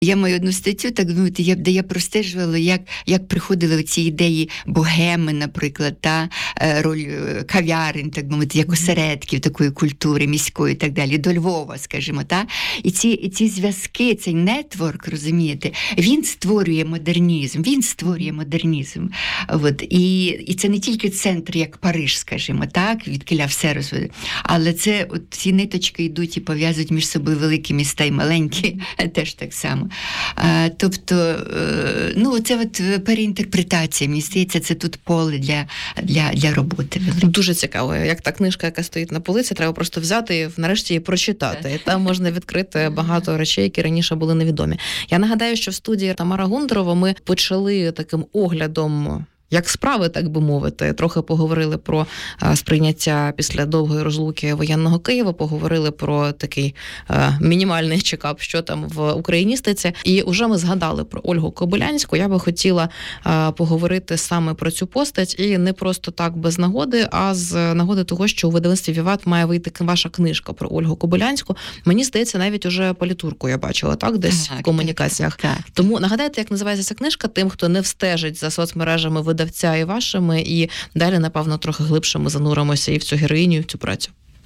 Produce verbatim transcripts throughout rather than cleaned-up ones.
Я маю одну статтю, так мовити, де я простежувала, як, як приходили ці ідеї богеми, наприклад, та роль кав'ярень, так мовити, як осередків такої культури міської і так далі, до Львова, скажімо, та? І ці, і ці зв'язки, цей нетворк, розумієте, він створює модернізм, він створює модернізм. От. І, і це не тільки центр, як Париж, скажімо, так, відкиля все розвиває, але це, от ці ниточки йдуть і пов'язують між собою великі міста і маленькі, теж так само. А, тобто, ну, це от переінтерпретація, мені здається, це тут поле для, для, для роботи. Дуже цікаво, як та книжка, яка стоїть на полиці, треба просто взяти і нарешті її прочитати. І там можна відкрити багато речей, які раніше були невідомі. Я нагадаю, що в студії Тамара Гундарова ми почали таким оглядом, як справи, так би мовити. Трохи поговорили про а, сприйняття після довгої розлуки воєнного Києва, поговорили про такий а, мінімальний чекап, що там в україністиці. І вже ми згадали про Ольгу Кобилянську. Я би хотіла а, поговорити саме про цю постать, і не просто так без нагоди, а з нагоди того, що у видавництві «Віват» має вийти ваша книжка про Ольгу Кобилянську. Мені здається, навіть уже політурку я бачила, так, десь так, в комунікаціях. Так, так. Тому нагадайте, як називається ця книжка тим, хто не встежить за соцмережами видавництва і вашими, і далі, напевно, трохи глибше ми зануримося і в цю героїню, і в цю працю.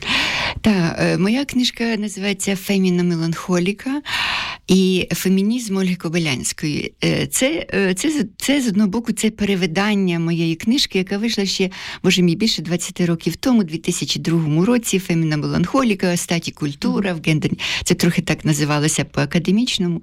Так, моя книжка називається «Феміна меланхоліка» і «Фемінізм Ольги Кобилянської». Це, це, це, з одного боку, це перевидання моєї книжки, яка вийшла ще, боже мій, більше двадцять років тому, у дві тисячі другому році, «Феміна меланхоліка», «Стать і культура», в гендерні. Це трохи так називалося по-академічному.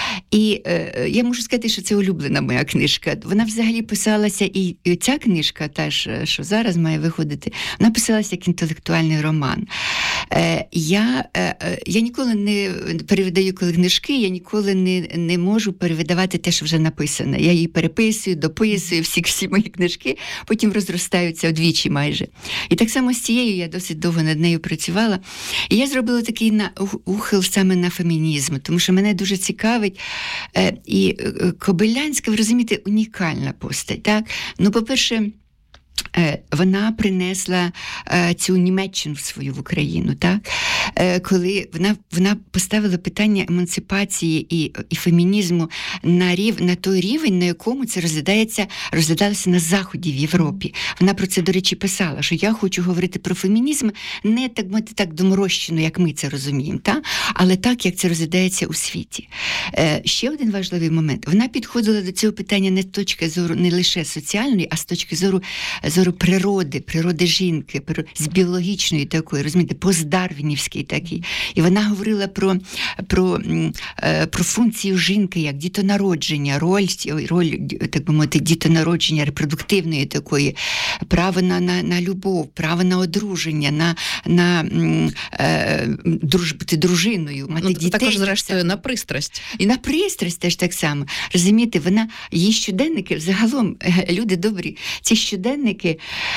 І е, я можу сказати, що це улюблена моя книжка. Вона взагалі писалася, і, і ця книжка, та ж, що зараз має виходити, вона писалася як інтелектуальний роман. Е, я, е, я ніколи не перевидаю коли книжки, я ніколи не, не можу перевидавати те, що вже написане. Я її переписую, дописую, всі, всі мої книжки, потім розростаються одвічі майже. І так само з цією я досить довго над нею працювала. І я зробила такий на, ухил саме на фемінізм, тому що мене дуже цікавить. Е, і е, Кобилянська, ви розумієте, унікальна постать. Так? Ну, по-перше, вона принесла е, цю Німеччину свою в Україну, так? Е, коли вона, вона поставила питання емансипації і, і фемінізму на, рів, на той рівень, на якому це розглядається, розглядалося на Заході, в Європі. Вона про це, до речі, писала, що я хочу говорити про фемінізм не так, мати, так доморощено, як ми це розуміємо, так? Але так, як це розглядається у світі. Е, ще один важливий момент. Вона підходила до цього питання не з точки зору не лише соціальної, а з точки зору зору природи, природи жінки, з біологічної такої, розумієте, постдарвінівської такій. І вона говорила про, про, про функцію жінки, як дітонародження, роль, роль, так би мовити, дітонародження репродуктивної такої, право на, на, на любов, право на одруження, на, на е, друж, бути дружиною, мати ну, дітей. Також, зрештою, на пристрасть. І на пристрасть теж так само. Розумієте, вона, її щоденники, взагалом, люди добрі, ці щоденники,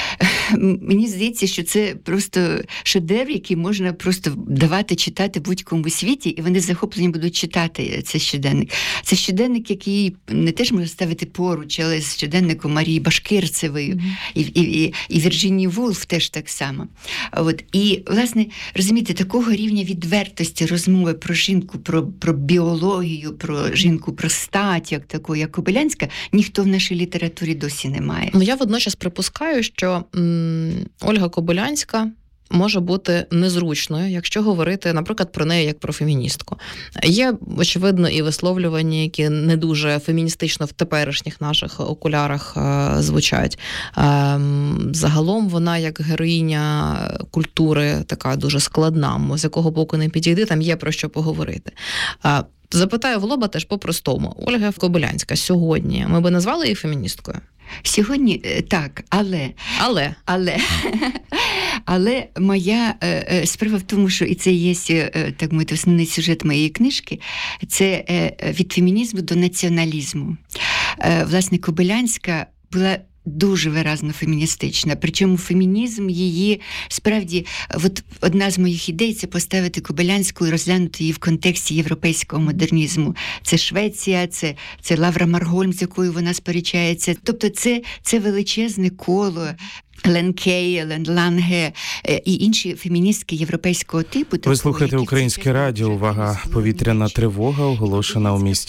мені здається, що це просто шедевр, який можна просто давати, читати будь-кому у світі, і вони захоплені будуть читати цей щоденник. Це щоденник, який не теж можна ставити поруч, але з щоденником Марії Башкирцевої, mm-hmm. і, і, і, і Вірджинії Вулф теж так само. От. І, власне, розумієте, такого рівня відвертості розмови про жінку, про, про біологію, про жінку, про стать, як таку, як Кобилянська, ніхто в нашій літературі досі не має. Ну, я водночас припускаю, що м, Ольга Кобилянська може бути незручною, якщо говорити, наприклад, про неї як про феміністку. Є, очевидно, і висловлювання, які не дуже феміністично в теперішніх наших окулярах е, звучать. Е, загалом вона, як героїня культури, така дуже складна, з якого боку не підійди, там є про що поговорити. Е, запитаю в лоба теж по-простому. Ольга Кобилянська сьогодні, ми би назвали її феміністкою? Сьогодні так, але... Але? Але... Але моя е, справа в тому, що і це є, е, так мовити, основний сюжет моєї книжки, це е, від фемінізму до націоналізму. Е, власне, Кобилянська була дуже виразно феміністична. Причому фемінізм її, справді, от одна з моїх ідей – це поставити Кобилянську і розглянути її в контексті європейського модернізму. Це Швеція, це, це Лавра Маргольм, з якою вона сперечається. Тобто це, це величезне коло Лен Кей, Лен Ланге і інші феміністки європейського типу. Ви слухаєте українське радіо. Увага, повітряна тривога оголошена у місті